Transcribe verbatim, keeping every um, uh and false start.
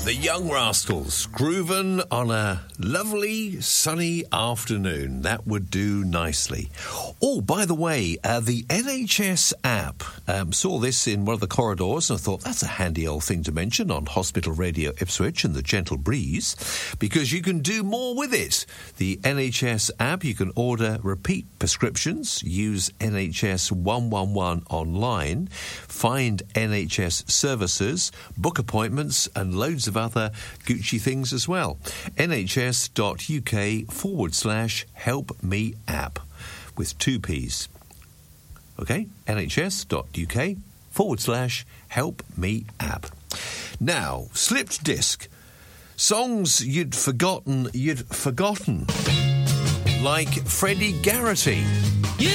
The Young Rascals, grooving on a lovely sunny afternoon. That would do nicely. Oh, by the way, uh, the N H S app, um, saw this in one of the corridors and I thought that's a handy old thing to mention on Hospital Radio Ipswich and the Gentle Breeze, because you can do more with it. The N H S app, you can order repeat prescriptions, use N H S one one one online, find N H S services, book appointments and loads of other Gucci things as well. nhs.uk forward slash help me app with two P's. Okay, nhs.uk forward slash help me app. Now, slipped disc. Songs you'd forgotten, you'd forgotten. Like Freddie Garrity.